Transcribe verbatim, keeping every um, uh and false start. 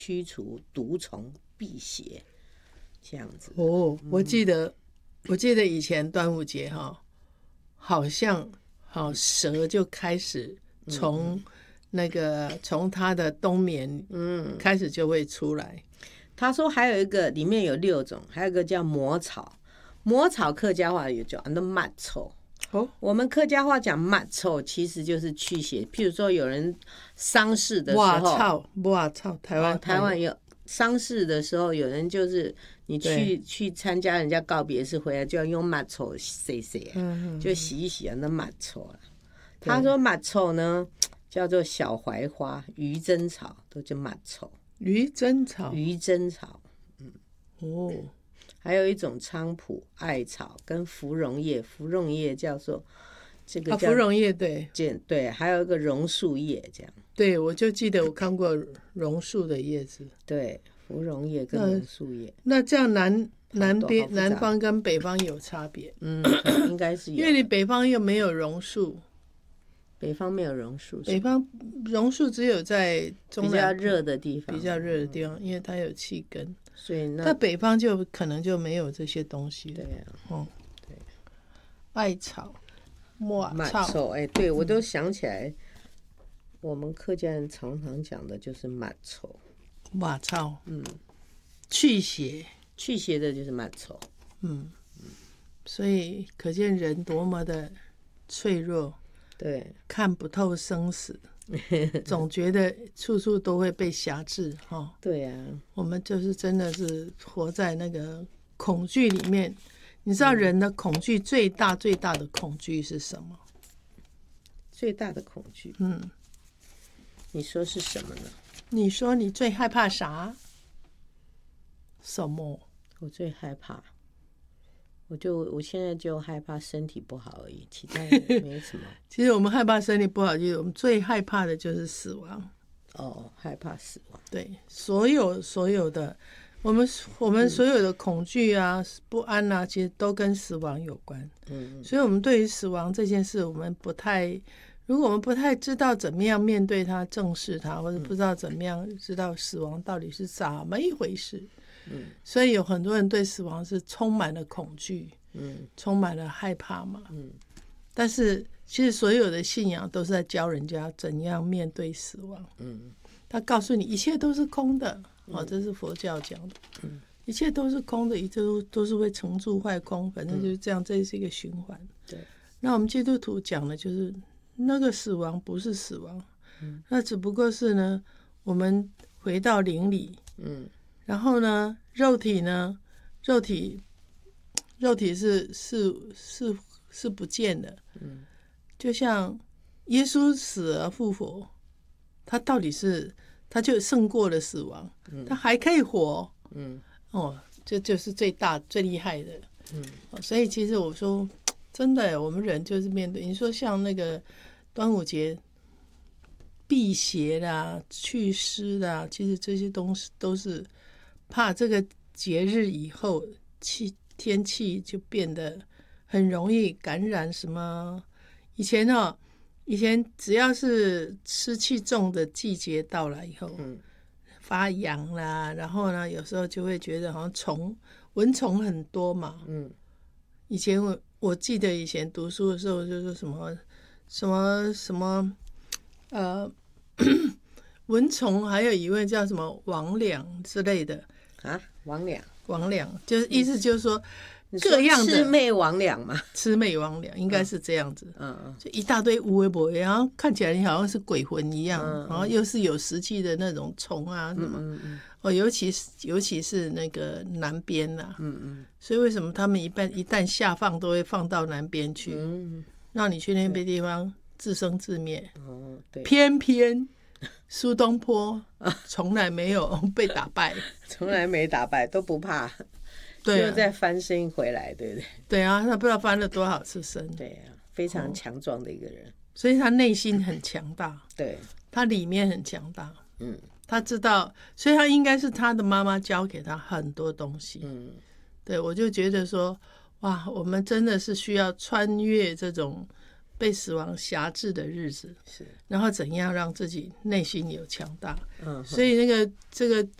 驱除毒虫辟邪，这样子。 哦，我记得、嗯、我记得以前端午节哈，好像好蛇就开始从那个从它的冬眠嗯开始就会出来。 他说还有一个里面有六种，还有一个叫魔草，魔草客家话也叫那抹臭。 哦， 我们客家话讲抹臭，其实就是驱邪。譬如说有人丧事的时候， 哇操，哇操，台湾、哦、 台湾有丧事的时候，有人就是你去去参加人家告别式回来，就要用抹臭洗洗，嗯，就洗一洗啊，那抹臭了。他说抹臭呢叫做小槐花、鱼针草，都叫抹臭。 鱼针草， 鱼针草，嗯， 哦， 还有一种菖蒲、艾草跟芙蓉叶，芙蓉叶叫做这个叫、 啊、芙蓉叶，对对，还有一个榕树叶，这样。 对，我就记得我看过榕树的叶子， 对，芙蓉叶跟榕树叶。 那这样南南边南方跟北方有差别？ 嗯，应该是有， 因为你北方又没有榕树。 北方没有榕树， 北方榕树只有在中南比较热的地方， 比较热的地方，因为它有气根， 所以那在北方就可能就没有这些东西。 对啊， 嗯， 对， 艾草、抹臭，哎，对我都想起来，嗯、我们客家人常常讲的就是抹臭， 抹臭， 嗯， 驱邪， 驱邪的就是抹臭， 嗯嗯，所以可见人多么的脆弱。 对， 看不透生死，总觉得处处都会被辖制哈。 对呀、啊， 我们就是真的是活在那个恐惧里面。你知道人的恐惧最大最大的恐惧是什么？ 最大的恐惧， 嗯， 你说是什么呢？ 你说你最害怕啥？什么？ 我最害怕。我就我现在就害怕身体不好而已，其他没什么。 其实我们害怕身体不好，就是我们最害怕的就是死亡。 哦，害怕死亡。 对，所有所有的我们我们所有的恐惧啊、嗯、不安啊，其实都跟死亡有关。嗯，所以我们对于死亡这件事，我们不太，如果我们不太知道怎么样面对它、正视它，或者不知道怎么样知道死亡到底是怎么一回事。嗯，所以有很多人对死亡是充满了恐惧，嗯，充满了害怕嘛，嗯，但是其实所有的信仰都是在教人家怎样面对死亡，嗯，他告诉你一切都是空的，嗯、哦，这是佛教讲的，嗯，一切都是空的，一切都都是会成住坏空，反正就是这样，嗯、这是一个循环。对，那我们基督徒讲的就是那个死亡不是死亡，嗯，那只不过是呢，我们回到灵里，嗯。然后呢，肉体呢，肉体，肉体是是是是不见的。嗯，就像耶稣死而复活，他到底是他就胜过了死亡，嗯、他还可以活。嗯，哦，这就是最大最厉害的。嗯，所以其实我说真的，我们人就是面对你说像那个端午节辟邪啦、祛湿啦，其实这些东西都是。怕这个节日以后气天气就变得很容易感染什么？以前哦，以前只要是湿气重的季节到来以后，嗯，发痒啦，然后呢，有时候就会觉得好像虫蚊虫很多嘛，嗯，以前我我记得以前读书的时候就是什么什么什么呃蚊虫，还有一位叫什么魍魉之类的。 啊，魍魉， 魍魉就是意思就是说各样的魑魅魍魉嘛， 魑魅魍魉应该是这样子，嗯嗯，就一大堆无微不微，然后看起来你好像是鬼魂一样，嗯嗯，然后又是有实际的那种虫啊什么，嗯嗯，哦，尤其是尤其是那个南边呐，啊，嗯嗯，所以为什么他们一般一旦下放都会放到南边去，嗯，让你去那边地方自生自灭，哦，对，偏偏。苏东坡从来没有被打败， 从来没打败，都不怕，对、啊，又再翻身回来，对不对？ 对啊，他不知道翻了多少次身， 对啊，非常强壮的一个人，哦， 所以他内心很强大， 对， 他里面很强大，嗯，他知道，所以他应该是他的妈妈教给他很多东西，嗯，对，我就觉得说，哇，我们真的是需要穿越这种被死亡辖制的日子， 是， 然后怎样让自己内心有强大。 嗯， 所以那个这个